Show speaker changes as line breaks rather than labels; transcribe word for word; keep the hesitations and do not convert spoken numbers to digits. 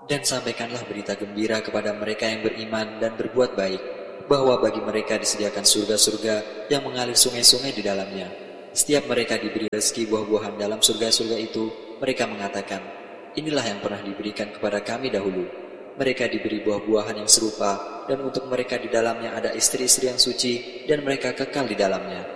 Dan sampaikanlah berita gembira kepada mereka yang beriman dan berbuat baik, bahwa bagi mereka disediakan surga-surga yang mengalir sungai-sungai di dalamnya. Setiap mereka diberi rezeki buah-buahan dalam surga-surga itu, mereka mengatakan, inilah yang pernah diberikan kepada kami dahulu. Mereka diberi buah-buahan yang serupa, dan untuk mereka di dalamnya ada istri-istri yang suci, dan mereka kekal di dalamnya.